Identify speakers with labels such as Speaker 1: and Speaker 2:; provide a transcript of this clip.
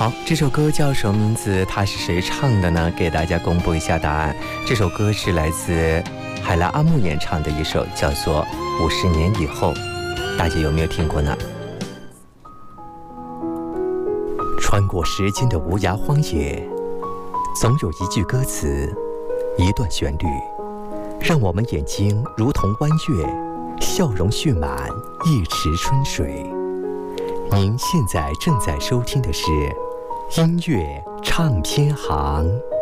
Speaker 1: 好，这首歌叫什么名字？它是谁唱的呢？给大家公布一下答案。这首歌是来自海拉阿木演唱的一首，叫做《50年以后》，大家有没有听过呢？穿过时间的无涯荒野，总有一句歌词，一段旋律，让我们眼睛如同弯月，笑容蓄满一池春水。您现在正在收听的是音乐唱片行。